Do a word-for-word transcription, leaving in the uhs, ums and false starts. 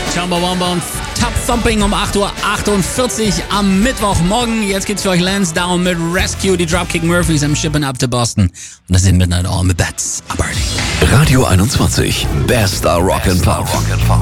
Chumbawamba und Top Thumping um acht Uhr achtundvierzig am Mittwochmorgen. Jetzt geht's für euch Lansdowne mit Rescue, die Dropkick Murphys am Shipping Up to Boston. Und das sind Midnight All mit Bats. Radio einundzwanzig, bester Rock and Pop.